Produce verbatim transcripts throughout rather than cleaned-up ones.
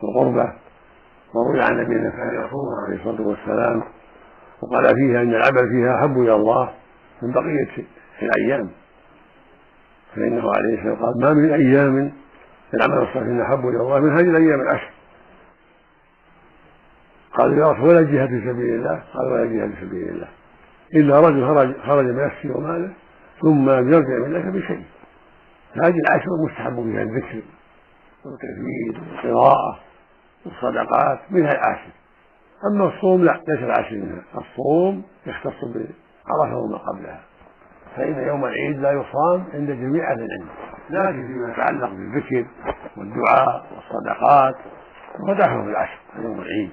والقربة. وروي عن نبينا كان يصوم عليه الصلاة والسلام وقال فيها أن العمل فيها أحب إلى الله من بقية الأيام، فإنه عليه الصلاة والسلام قال ما من أيام العمل الصالح أحب إلى الله من هذه الأيام العشر. قال يا رسول ولا الجهاد في سبيل الله؟ قال ولا الجهاد في سبيل الله إلا رجل خرج, خرج بنفسه وماله ثم يرجع من ذلك بشيء. هذه العشر مستحب فيها الذكر والتكبير والقراءة والصدقات منها العاشر. أما الصوم لا، ليس العاشر منها. الصوم يختص بعرفة وما قبلها، فإن يوم العيد لا يصام عند جميع أهل العلم، لكن فيما يتعلق بالذكر والدعاء والصدقات ودخلوا في العشر يوم العيد.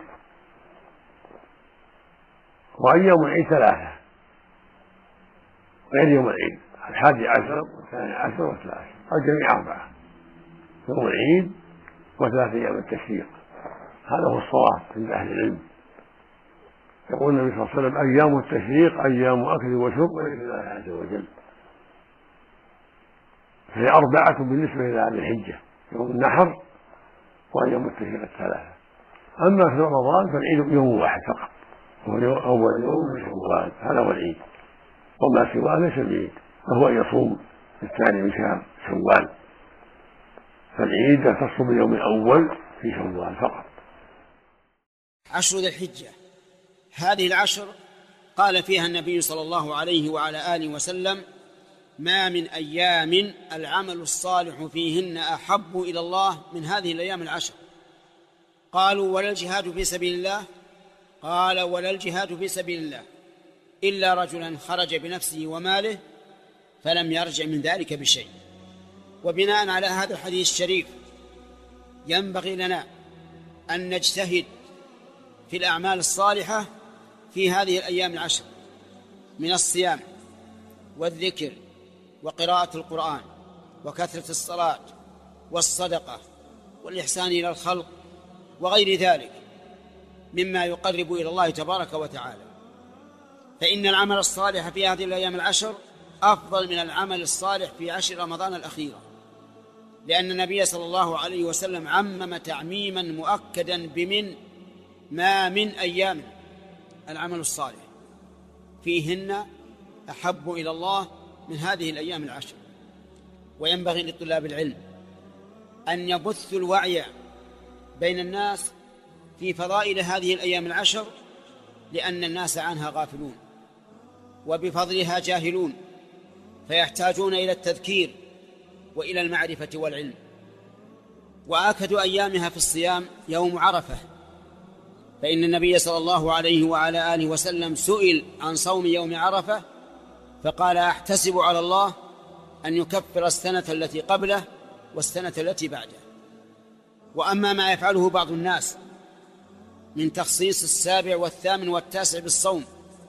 وأيام العيد ثلاثة غير يوم العيد: الحادي عشر والثاني عشر والثالث عشر، الجميع أربعة: يوم العيد وثلاث أيام التشريق. هذا هو الصواب عند أهل العلم. يقول النبي صلى الله عليه وسلم: أيام التشريق أيام أكل وشرب وليس الله عز وجل. فهي أربعة بالنسبة إلى هذه الحجة: يوم النحر وأيام التشريق الثلاثة. أما في رمضان فالعيد يوم واحد فقط، هو أول يوم من شوال، هذا هو العيد، وما سواه ليس العيد، وهو أن يصوم الثاني من شهر شوال. فالعيد يختص باليوم الأول في شوال فقط. عشر ذي الحجة، هذه العشر قال فيها النبي صلى الله عليه وعلى آله وسلم: ما من أيام العمل الصالح فيهن أحب إلى الله من هذه الأيام العشر. قالوا: ولا الجهاد في سبيل الله؟ قال: ولا الجهاد في سبيل الله إلا رجلا خرج بنفسه وماله فلم يرجع من ذلك بشيء. وبناء على هذا الحديث الشريف ينبغي لنا أن نجتهد في الأعمال الصالحة في هذه الأيام العشر من الصيام والذكر وقراءة القرآن وكثرة الصلاة والصدقة والإحسان إلى الخلق وغير ذلك مما يقرب إلى الله تبارك وتعالى. فإن العمل الصالح في هذه الأيام العشر أفضل من العمل الصالح في عشر رمضان الأخيرة، لأن النبي صلى الله عليه وسلم عمم تعميما مؤكدا بمن ما من أيام العمل الصالح فيهن أحب إلى الله من هذه الأيام العشر. وينبغي لطلاب العلم أن يبثوا الوعي بين الناس في فضائل هذه الأيام العشر، لأن الناس عنها غافلون وبفضلها جاهلون، فيحتاجون إلى التذكير وإلى المعرفة والعلم. وآكد أيامها في الصيام يوم عرفة، فإن النبي صلى الله عليه وعلى آله وسلم سئل عن صوم يوم عرفة فقال: أحتسب على الله أن يكفر السنة التي قبله والسنة التي بعده. وأما ما يفعله بعض الناس من تخصيص السابع والثامن والتاسع بالصوم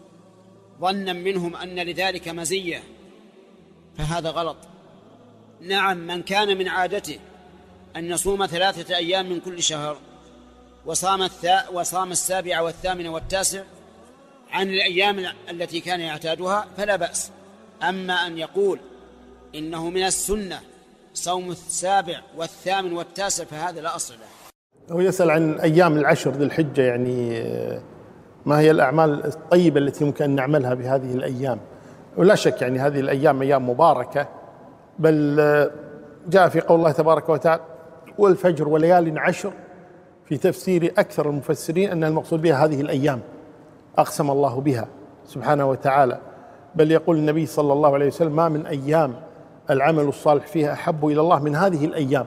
ظنا منهم أن لذلك مزية فهذا غلط. نعم، من كان من عادته أن يصوم ثلاثة أيام من كل شهر وصام, الثاء وصام السابع والثامن والتاسع عن الأيام التي كان يعتادها فلا بأس. أما أن يقول إنه من السنة صوم السابع والثامن والتاسع فهذا لا أصل له. هو يسأل عن أيام العشر ذي الحجة، يعني ما هي الأعمال الطيبة التي يمكن أن نعملها بهذه الأيام. ولا شك يعني هذه الأيام أيام مباركة، بل جاء في قول الله تبارك وتعالى: والفجر وليال عشر، في تفسير أكثر المفسرين أن المقصود بها هذه الأيام أقسم الله بها سبحانه وتعالى. بل يقول النبي صلى الله عليه وسلم: ما من أيام العمل الصالح فيها أحب إلى الله من هذه الأيام.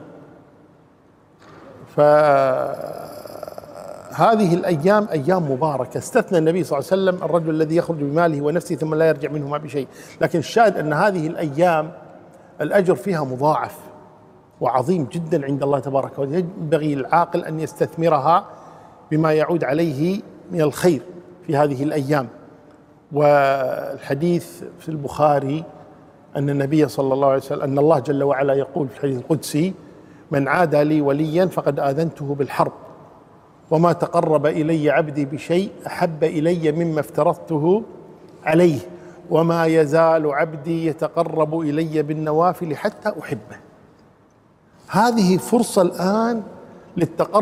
فهذه الأيام أيام مباركة. استثنى النبي صلى الله عليه وسلم الرجل الذي يخرج بماله ونفسه ثم لا يرجع منهما بشيء، لكن الشاهد أن هذه الأيام الأجر فيها مضاعف وعظيم جدا عند الله تبارك وتعالى. ينبغي العاقل أن يستثمرها بما يعود عليه من الخير في هذه الأيام. والحديث في البخاري أن النبي صلى الله عليه وسلم أن الله جل وعلا يقول في الحديث القدسي: من عادى لي وليا فقد آذنته بالحرب، وما تقرب إلي عبدي بشيء أحب إلي مما افترضته عليه، وما يزال عبدي يتقرب إلي بالنوافل حتى أحبه. هذه فرصة الآن للتقرب